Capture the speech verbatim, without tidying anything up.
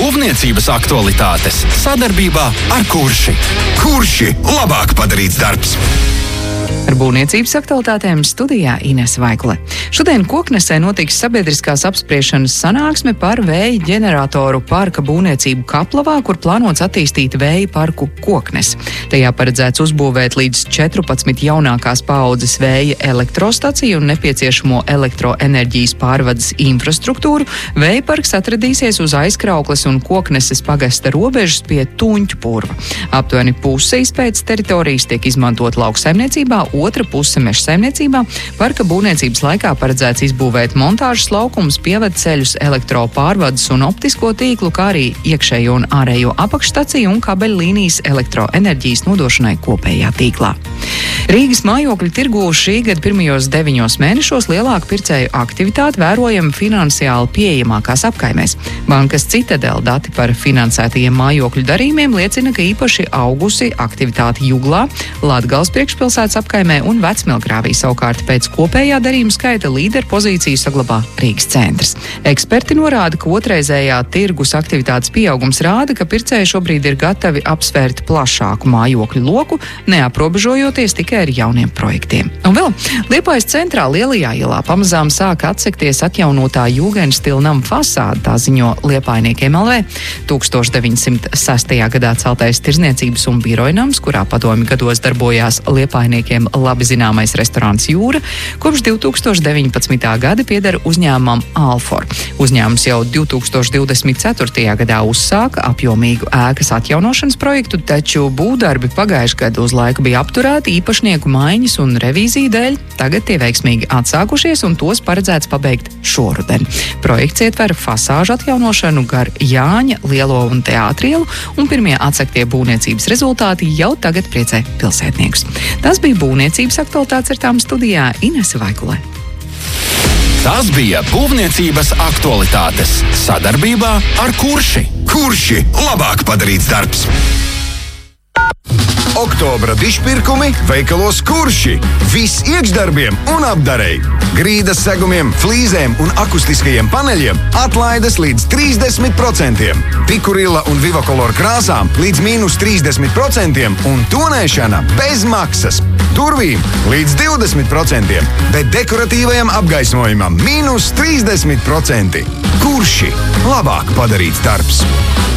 Būvniecības aktualitātes sadarbībā ar Kurši. Kurši - labāk padarīts darbs! Ar būvniecības aktualitātēm studijā Inese Vaikule. Šodien Koknesē notiks sabiedriskās apspriešanas sanāksme par vēja ģeneratoru parka būvniecību Kaplavā, kur plānots attīstīt vēja parku Koknes. Tajā paredzēts uzbūvēt līdz četrpadsmit jaunākās paaudzes vēja elektrostaciju un nepieciešamo elektroenerģijas pārvades infrastruktūru. Vēja parks atradīsies uz Aizkraukles un Kokneses pagasta robežas pie Tuņķu purva. Aptuveni puse izpētes teritorijas tiek izmantot lauksaimniecībā, otra puse mežsaimniecībā. Parka būvniecības laikā paredzēts izbūvēt montāžas laukumus, pievedceļus, elektropārvades un optisko tīklu, kā arī iekšējo un ārējo apakšstaciju un kabeļlīnijas elektroenerģijas nodošanai kopējā tīklā. Rīgas mājokļu tirgū šī gada pirmajos deviņos mēnešos lielāka pircēju aktivitāte vērojama finansiāli pieejamākās apkaimēs. Bankas Citadela dati par finansētajiem mājokļu darījumiem liecina, ka īpaši augusi aktivitāte Juglā, Latgales priekšpilsētas apkaimē un Vecmilgrāvī. Savukārt pēc kopējā darījuma skaita līderu pozīciju saglabā Rīgas centrs. Eksperti norāda, ka otrreizējā tirgus aktivitātes pieaugums rāda, ka pircēji šobrīd ir gatavi apsvērt plašāku mājokļu loku, neaprobežojoties tikai ar jauniem projektiem. Un vēl Liepājas centrā Lielajā ielā pamazām sāk atsekties atjaunotā jūgenstila nama fasāde, tā ziņo Liepājniekiem L V. tūkstoš deviņsimt sestajā gadā celtais tirzniecības un biroja nams, kurā padomju gados darbojās Liepājniekiem labi zināmais restorāns Jūra, kopš divi tūkstoši deviņpadsmitā gada pieder uzņēmumam Alfor. Uzņēmums jau divi tūkstoši divdesmit ceturtajā gadā uzsāka apjomīgu ēkas atjaunošanas projektu, taču būvdarbi pagājušajā gadā uz laiku bija apturēti īpašnieku maiņas un revīziju dēļ. Tagad tie veiksmīgi atsākušies un tos paredzēts pabeigt šoruden. Projekts ietver fasāžu atjaunošanu gar Jāņa, Lielo un Teātrielu, un pirmie atsektie būvniecības rezultāti jau tagad priecē pilsētniekus. Tas bija būvniecības aktualitātes, ar tām studijā Inese Vaikule. Tas bija būvniecības aktualitātes sadarbībā ar Kurši. Kurši - labāk padarīts darbs! Oktobra dišpirkumi veikalos Kurši. Viss iekšdarbiem un apdarei. Grīdas segumiem, flīzēm un akustiskajiem paneļiem atlaides līdz trīsdesmit procentiem. Pikurila un Vivakolor krāsām līdz mīnus trīsdesmit procentiem un tonēšana bez maksas. Durvīm līdz divdesmit procentiem, bet dekoratīvajam apgaismojumam mīnus trīsdesmit procenti. Kurši - labāk padarīts darbs!